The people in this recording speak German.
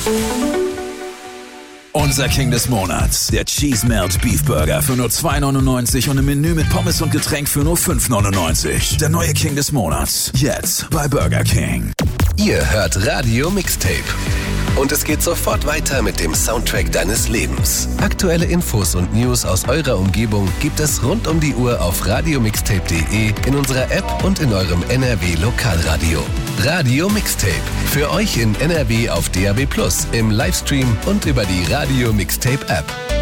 Unser King des Monats, der Cheese Melt Beef Burger für nur 2,99 und im Menü mit Pommes und Getränk für nur 5,99. Der neue King des Monats, jetzt bei Burger King. Ihr hört Radio Mixtape. Und es geht sofort weiter mit dem Soundtrack deines Lebens. Aktuelle Infos und News aus eurer Umgebung gibt es rund um die Uhr auf radiomixtape.de, in unserer App und in eurem NRW Lokalradio. Radio Mixtape. Für euch in NRW auf DAB+, im Livestream und über die Radio Mixtape App.